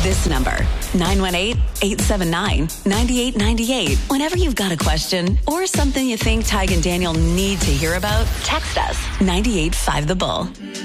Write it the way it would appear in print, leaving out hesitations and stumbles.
this number, 918-879-9898. Whenever you've got a question or something you think Tig and Daniel need to hear about, text us 98.5 The Bull.